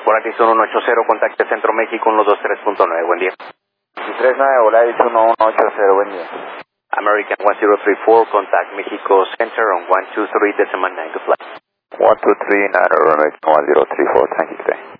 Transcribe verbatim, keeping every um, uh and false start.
Por aquí son uno ocho cero, contacte Centro México uno dos tres punto nueve, buen día. tres nueve, Volaris uno uno ocho cero, buen día. American one zero three four, contact Mexico Center on one two three decimal nine to flight. one two three nine, American one zero three four, thank you today.